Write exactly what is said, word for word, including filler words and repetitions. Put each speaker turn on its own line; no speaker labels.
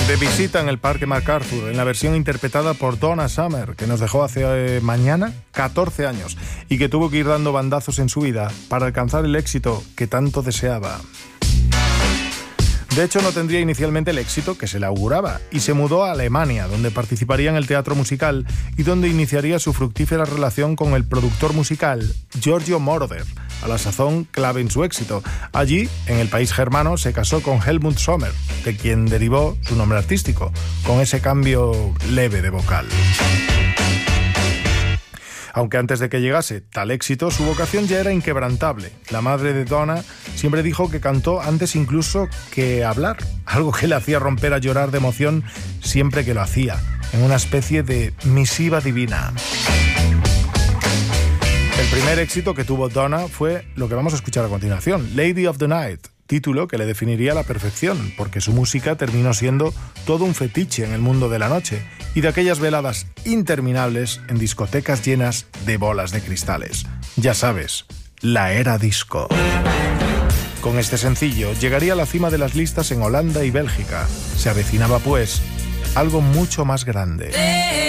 De visita en el Parque MacArthur, en la versión interpretada por Donna Summer, que nos dejó hace eh, mañana catorce años y que tuvo que ir dando bandazos en su vida para alcanzar el éxito que tanto deseaba. De hecho, no tendría inicialmente el éxito que se le auguraba y se mudó a Alemania, donde participaría en el teatro musical y donde iniciaría su fructífera relación con el productor musical Giorgio Moroder, a la sazón clave en su éxito. Allí, en el país germano, se casó con Helmut Sommer, de quien derivó su nombre artístico, con ese cambio leve de vocal. Aunque antes de que llegase tal éxito, su vocación ya era inquebrantable. La madre de Donna siempre dijo que cantó antes incluso que hablar, algo que le hacía romper a llorar de emoción siempre que lo hacía, en una especie de misiva divina. El primer éxito que tuvo Donna fue lo que vamos a escuchar a continuación, Lady of the Night, título que le definiría a la perfección, porque su música terminó siendo todo un fetiche en el mundo de la noche y de aquellas veladas interminables en discotecas llenas de bolas de cristales. Ya sabes, la era disco. Con este sencillo llegaría a la cima de las listas en Holanda y Bélgica. Se avecinaba, pues, algo mucho más grande.